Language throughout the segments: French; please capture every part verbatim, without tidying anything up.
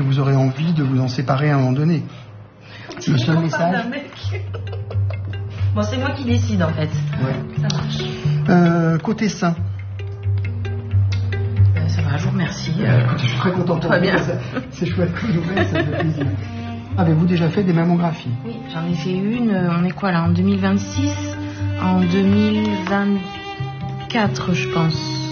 vous aurez envie de vous en séparer à un moment donné. Le seul message... Bon, c'est moi qui décide en fait. Ouais. Ça marche. Euh, côté sein. Euh, ça va, je vous remercie. Euh... Écoutez, je suis très content pour Très vous. bien. C'est chouette que vous faites, ça fait plaisir. Avez-vous déjà fait des mammographies? Oui, j'en ai fait une. On est quoi là, en deux mille vingt-six? En deux mille vingt-quatre, je pense.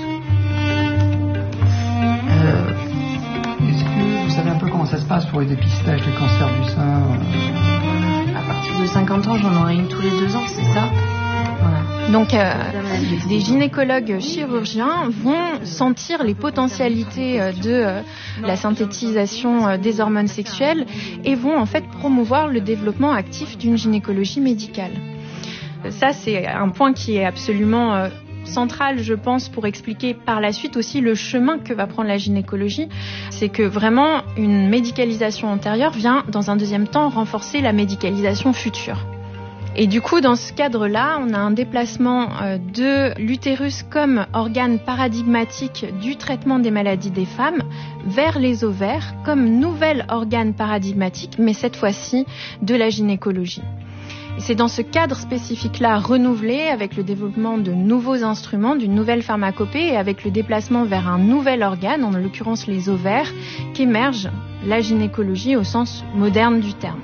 Euh, Est-ce que vous savez un peu comment ça se passe pour les dépistages des cancers du sein? euh... À partir de cinquante ans, j'en aurai une tous les deux ans, c'est ça? Voilà. Donc, euh, des gynécologues chirurgiens vont sentir les potentialités de euh, la synthétisation euh, des hormones sexuelles et vont en fait promouvoir le développement actif d'une gynécologie médicale. Ça, c'est un point qui est absolument euh, central, je pense, pour expliquer par la suite aussi le chemin que va prendre la gynécologie. C'est que vraiment, une médicalisation antérieure vient, dans un deuxième temps, renforcer la médicalisation future. Et du coup, dans ce cadre-là, on a un déplacement euh, de l'utérus comme organe paradigmatique du traitement des maladies des femmes vers les ovaires comme nouvel organe paradigmatique, mais cette fois-ci de la gynécologie. Et c'est dans ce cadre spécifique-là renouvelé, avec le développement de nouveaux instruments, d'une nouvelle pharmacopée et avec le déplacement vers un nouvel organe, en l'occurrence les ovaires, qu'émerge la gynécologie au sens moderne du terme.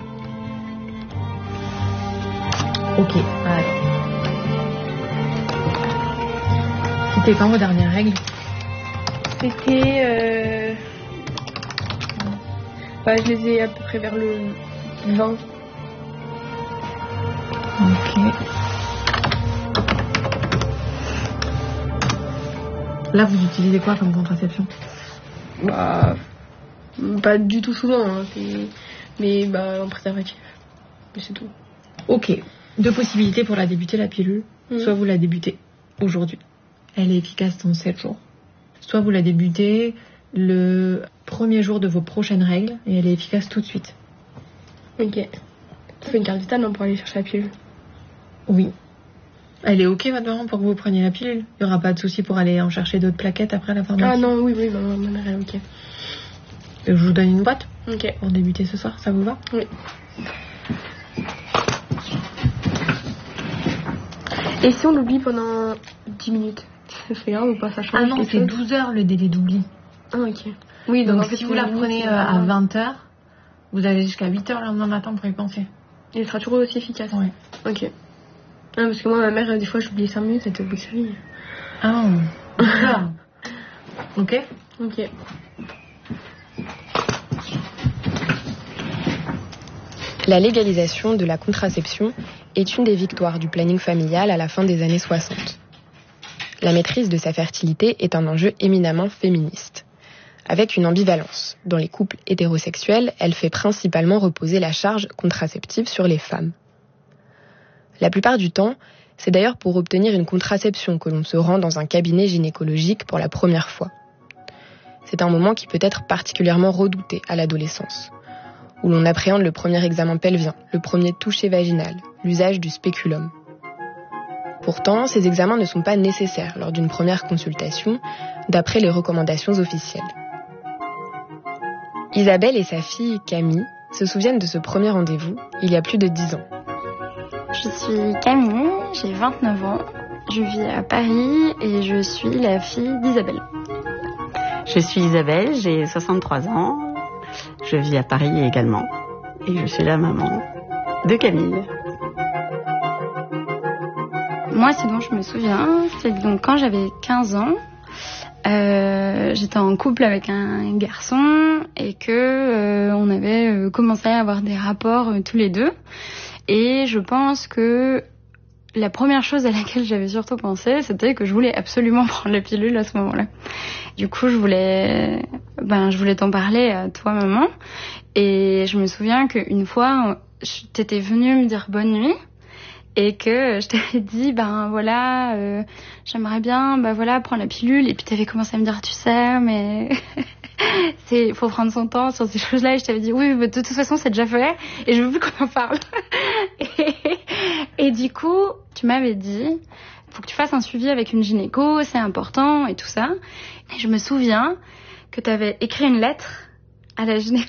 Ok, alors. C'était quand vos dernières règles? C'était... Euh... Bah, je les ai à peu près vers le vingt. Ok. Là, vous utilisez quoi comme contraception? Bah... Pas du tout souvent, hein. C'est... Mais bah, en préservatif. Mais c'est tout. Ok. Deux possibilités pour la débuter, la pilule. Mmh. Soit vous la débutez aujourd'hui. Elle est efficace dans sept jours. Soit vous la débutez le premier jour de vos prochaines règles et elle est efficace tout de suite. Ok. Tu fais une carte vitale, non, pour aller chercher la pilule? Oui. Elle est ok maintenant pour que vous preniez la pilule? Il n'y aura pas de souci pour aller en chercher d'autres plaquettes après la pharmacie? Ah non, oui, oui, ma mère est ok. Je vous donne une boîte? Ok. Pour débuter ce soir, ça vous va? Oui. Et si on l'oublie pendant dix minutes, ça fait grave ou pas? Ça change? Ah non, c'est douze heures le délai d'oubli. Ah ok. Oui, donc, donc en fait, si vous la prenez euh, à vingt heures, vous avez jusqu'à huit heures le lendemain matin pour y penser. Et elle sera toujours aussi efficace? Oui. Ok. Ah, parce que moi, ma mère, des fois, j'oublie cinq minutes, c'était au bout de sa vie. Ah, d'accord. Ok. Ok. La légalisation de la contraception est une des victoires du planning familial à la fin des années soixante. La maîtrise de sa fertilité est un enjeu éminemment féministe, avec une ambivalence. Dans les couples hétérosexuels, elle fait principalement reposer la charge contraceptive sur les femmes. La plupart du temps, c'est d'ailleurs pour obtenir une contraception que l'on se rend dans un cabinet gynécologique pour la première fois. C'est un moment qui peut être particulièrement redouté à l'adolescence, où l'on appréhende le premier examen pelvien, le premier toucher vaginal, l'usage du spéculum. Pourtant, ces examens ne sont pas nécessaires lors d'une première consultation, d'après les recommandations officielles. Isabelle et sa fille, Camille, se souviennent de ce premier rendez-vous il y a plus de dix ans. Je suis Camille, j'ai vingt-neuf ans, je vis à Paris et je suis la fille d'Isabelle. Je suis Isabelle, j'ai soixante-trois ans, je vis à Paris également et je suis la maman de Camille. Moi, ce dont je me souviens, c'est que donc, quand j'avais quinze ans, euh, j'étais en couple avec un garçon et que euh, on avait euh, commencé à avoir des rapports euh, tous les deux. Et je pense que la première chose à laquelle j'avais surtout pensé, c'était que je voulais absolument prendre la pilule à ce moment-là. Du coup, je voulais, ben, je voulais t'en parler à toi, maman. Et je me souviens qu'une fois, t'étais venue me dire bonne nuit. Et que je t'avais dit, ben voilà, euh, j'aimerais bien, ben voilà, prendre la pilule. Et puis t'avais commencé à me dire, tu sais, mais c'est, faut prendre son temps sur ces choses-là. Et je t'avais dit, oui, mais de toute façon, c'est déjà fait. Et je veux plus qu'on en parle. et, et du coup, tu m'avais dit, faut que tu fasses un suivi avec une gynéco, c'est important et tout ça. Et je me souviens que t'avais écrit une lettre à la gynéco.